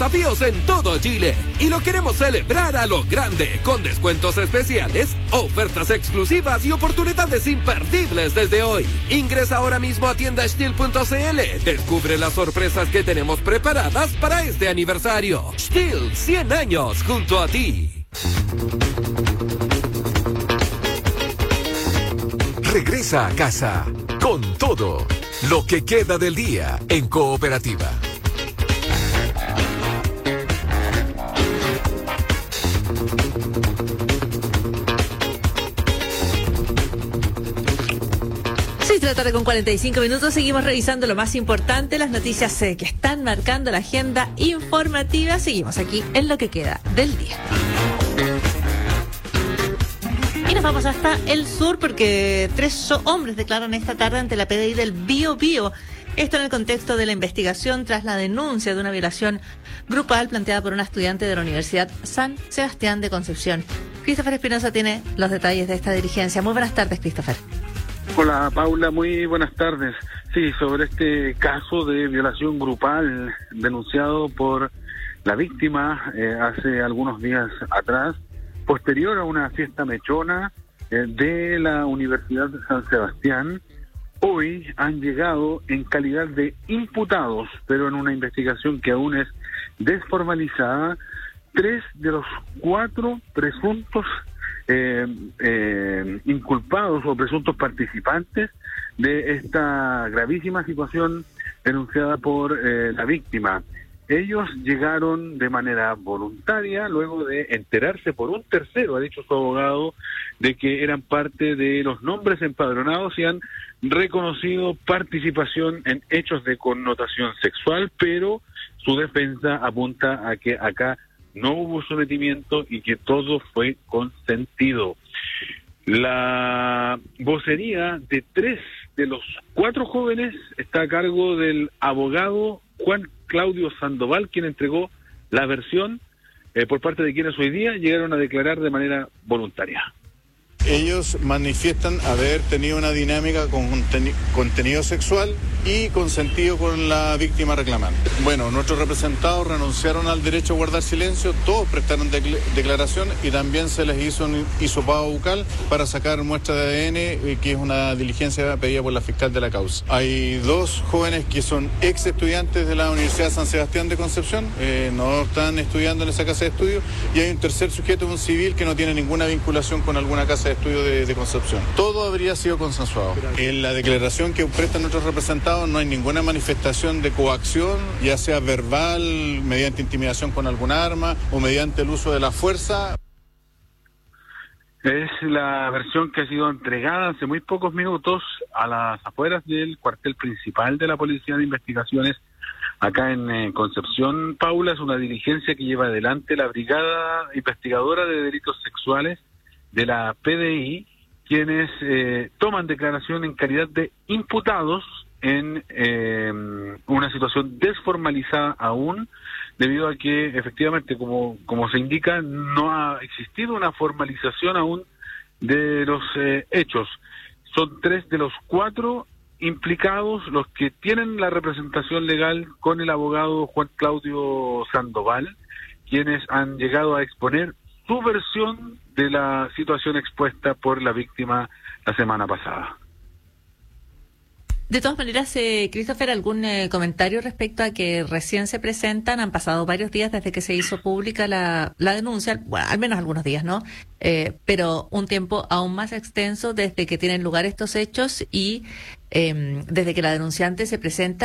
Desafíos en todo Chile y lo queremos celebrar a lo grande con descuentos especiales, ofertas exclusivas y oportunidades imperdibles desde hoy. Ingresa ahora mismo a tiendastil.cl. Descubre las sorpresas que tenemos preparadas para este aniversario. Stihl, 100 años junto a ti. Regresa a casa con todo lo que queda del día en Cooperativa. De la tarde con 45 minutos, seguimos revisando lo más importante, las noticias que están marcando la agenda informativa. Seguimos aquí en lo que queda del día. Y nos vamos hasta el sur porque 3 hombres declaran esta tarde ante la PDI del Biobío. Esto en el contexto de la investigación tras la denuncia de una violación grupal planteada por una estudiante de la Universidad San Sebastián de Concepción. Christopher Espinosa tiene los detalles de esta diligencia. Muy buenas tardes, Christopher. Hola Paula, muy buenas tardes. Sí, sobre este caso de violación grupal denunciado por la víctima hace algunos días atrás, posterior a una fiesta mechona de la Universidad de San Sebastián, hoy han llegado en calidad de imputados, pero en una investigación que aún es desformalizada, 3 de los 4 presuntos inculpados o presuntos participantes de esta gravísima situación denunciada por la víctima. Ellos llegaron de manera voluntaria luego de enterarse por un tercero, ha dicho su abogado, de que eran parte de los nombres empadronados y han reconocido participación en hechos de connotación sexual, pero su defensa apunta a que acá no hubo sometimiento y que todo fue consentido. La vocería de 3 de los 4 jóvenes está a cargo del abogado Juan Claudio Sandoval, quien entregó la versión por parte de quienes hoy día llegaron a declarar de manera voluntaria. Ellos manifiestan haber tenido una dinámica con contenido sexual y consentido con la víctima reclamante. Bueno, nuestros representados renunciaron al derecho a guardar silencio, todos prestaron declaración y también se les hizo un hisopado bucal para sacar muestra de ADN, que es una diligencia pedida por la fiscal de la causa. Hay 2 jóvenes que son ex estudiantes de la Universidad San Sebastián de Concepción, no están estudiando en esa casa de estudio, y hay un tercer sujeto, un civil, que no tiene ninguna vinculación con alguna casa de estudio de Concepción. Todo habría sido consensuado. En la declaración que prestan nuestros representados no hay ninguna manifestación de coacción, ya sea verbal, mediante intimidación con algún arma o mediante el uso de la fuerza. Es la versión que ha sido entregada hace muy pocos minutos a las afueras del cuartel principal de la Policía de Investigaciones acá en Concepción. Paula, es una diligencia que lleva adelante la Brigada Investigadora de Delitos Sexuales de la PDI, quienes toman declaración en calidad de imputados en una situación desformalizada aún, debido a que efectivamente, como se indica, no ha existido una formalización aún de los hechos. Son 3 de los 4 implicados los que tienen la representación legal con el abogado Juan Claudio Sandoval, quienes han llegado a exponer su versión de la situación expuesta por la víctima la semana pasada. De todas maneras, Christopher, ¿algún comentario respecto a que recién se presentan? Han pasado varios días desde que se hizo pública la denuncia, bueno, al menos algunos días, ¿no? Pero un tiempo aún más extenso desde que tienen lugar estos hechos y desde que la denunciante se presenta